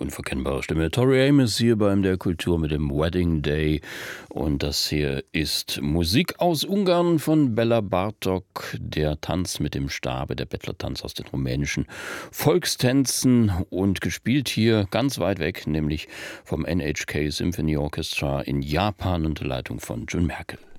Unverkennbare Stimme. Tori Amos hier beim Der Kultur mit dem Wedding Day. Und das hier ist Musik aus Ungarn von Bela Bartok. Der Tanz mit dem Stabe, der Bettlertanz aus den rumänischen Volkstänzen. Und gespielt hier ganz weit weg, nämlich vom NHK Symphony Orchestra in Japan unter Leitung von Jun Merkel.